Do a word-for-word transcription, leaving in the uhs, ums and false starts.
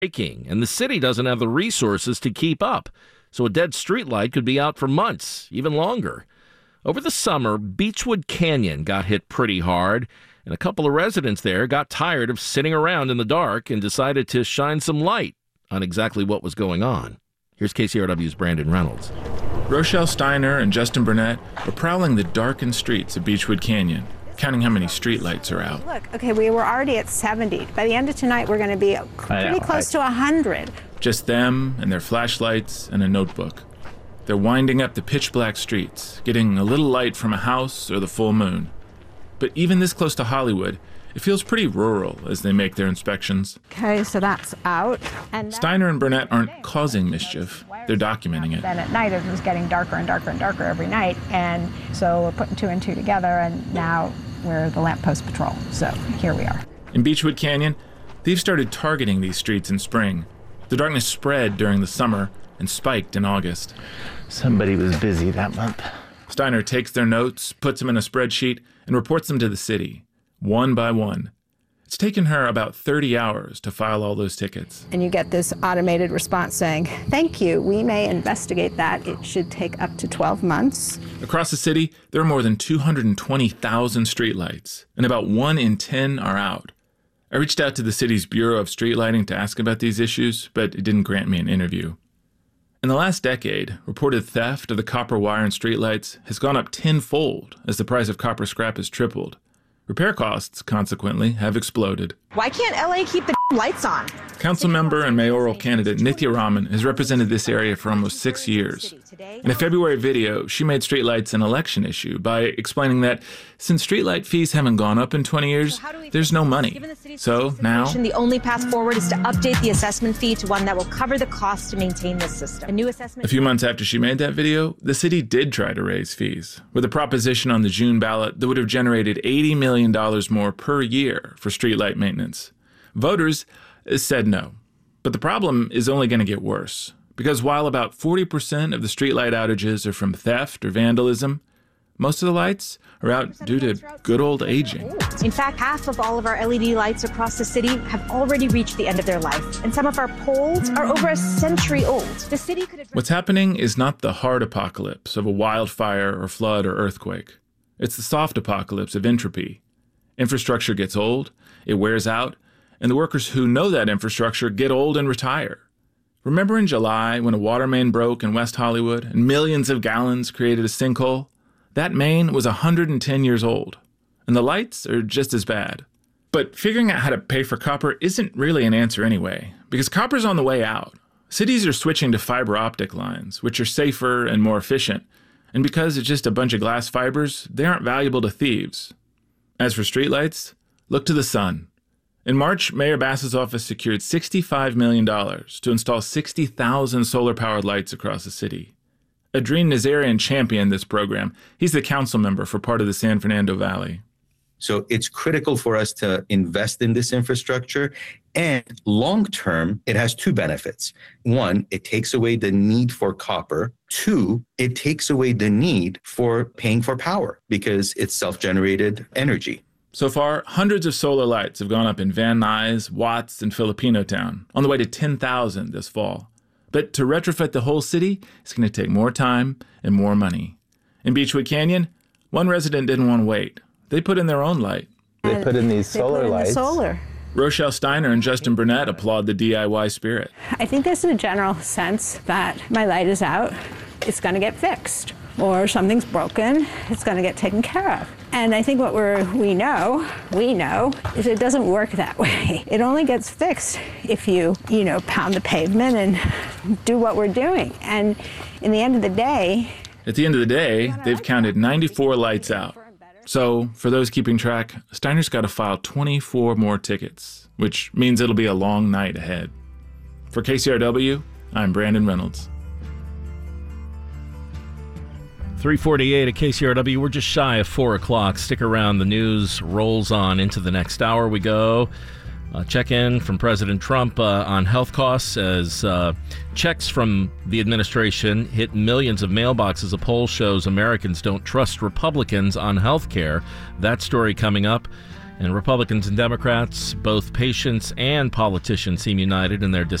breaking, and the city doesn't have the resources to keep up. So a dead streetlight could be out for months, even longer. Over the summer, Beechwood Canyon got hit pretty hard, and a couple of residents there got tired of sitting around in the dark and decided to shine some light on exactly what was going on. Here's K C R W's Brandon Reynolds. Rochelle Steiner and Justin Burnett are prowling the darkened streets of Beechwood Canyon, counting how many streetlights are out. Look, okay, we were already at seventy. By the end of tonight, we're going to be pretty close to one hundred. Just them and their flashlights and a notebook. They're winding up the pitch-black streets, getting a little light from a house or the full moon. But even this close to Hollywood, it feels pretty rural as they make their inspections. Okay, so that's out. And Steiner and Burnett aren't causing mischief. They're documenting it. Then at night, it was getting darker and darker and darker every night. And so we're putting two and two together, and now we're the lamppost patrol. So here we are. In Beechwood Canyon, thieves started targeting these streets in spring. The darkness spread during the summer and spiked in August. Somebody was busy that month. Steiner takes their notes, puts them in a spreadsheet, and reports them to the city, one by one. It's taken her about thirty hours to file all those tickets. And you get this automated response saying, thank you, we may investigate that. It should take up to twelve months. Across the city, there are more than two hundred twenty thousand streetlights, and about one in ten are out. I reached out to the city's Bureau of Street Lighting to ask about these issues, but it didn't grant me an interview. In the last decade, reported theft of the copper wire in streetlights has gone up tenfold as the price of copper scrap has tripled. Repair costs, consequently, have exploded. Why can't L A keep the lights on? Council member and mayoral candidate Nithya Raman has represented this area for almost six years. In a February video, she made streetlights an election issue by explaining that since streetlight fees haven't gone up in twenty years, there's no money. So now, the only path forward is to update the assessment fee to one that will cover the cost to maintain this system. A new assessment. A few months after she made that video, the city did try to raise fees with a proposition on the June ballot that would have generated eighty million dollars more per year for streetlight maintenance. Voters said no. But the problem is only going to get worse, because while about forty percent of the streetlight outages are from theft or vandalism, most of the lights are out due to good old aging. In fact, half of all of our L E D lights across the city have already reached the end of their life, and some of our poles are over a century old. The city could address- What's happening is not the hard apocalypse of a wildfire or flood or earthquake. It's the soft apocalypse of entropy. Infrastructure gets old, it wears out, and the workers who know that infrastructure get old and retire. Remember in July when a water main broke in West Hollywood and millions of gallons created a sinkhole? That main was one hundred ten years old, and the lights are just as bad. But figuring out how to pay for copper isn't really an answer anyway, because copper's on the way out. Cities are switching to fiber optic lines, which are safer and more efficient, and because it's just a bunch of glass fibers, they aren't valuable to thieves. As for streetlights, look to the sun. In March, Mayor Bass's office secured sixty-five million dollars to install sixty thousand solar-powered lights across the city. Adrien Nazarian championed this program. He's the council member for part of the San Fernando Valley. So it's critical for us to invest in this infrastructure. And long-term, it has two benefits. One, it takes away the need for copper. Two, it takes away the need for paying for power because it's self-generated energy. So far, hundreds of solar lights have gone up in Van Nuys, Watts, and Filipino Town, on the way to ten thousand this fall. But to retrofit the whole city, it's going to take more time and more money. In Beechwood Canyon, one resident didn't want to wait. They put in their own light. They put in these solar they put in lights. The solar. Rochelle Steiner and Justin Burnett applaud the D I Y spirit. I think there's a general sense that my light is out, it's going to get fixed, or something's broken, it's going to get taken care of. And I think what we're, we know, we know, is it doesn't work that way. It only gets fixed if you, you know, pound the pavement and do what we're doing. And in the end of the day... At the end of the day, they've counted ninety-four lights out. So, for those keeping track, Steiner's got to file twenty-four more tickets, which means it'll be a long night ahead. For K C R W, I'm Brandon Reynolds. three forty-eight at K C R W. We're just shy of four o'clock. Stick around. The news rolls on into the next hour. We go. Uh, check-in from President Trump uh, on health costs as uh, checks from the administration hit millions of mailboxes. A poll shows Americans don't trust Republicans on health care. That story coming up. And Republicans and Democrats, both patients and politicians, seem united in their